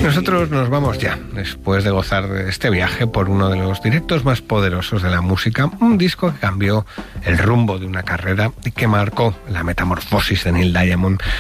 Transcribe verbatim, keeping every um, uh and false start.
nosotros nos vamos ya, después de gozar de este viaje por uno de los directos más poderosos de la música, un disco que cambió el rumbo de una carrera y que marcó la metamorfosis de Neil Diamond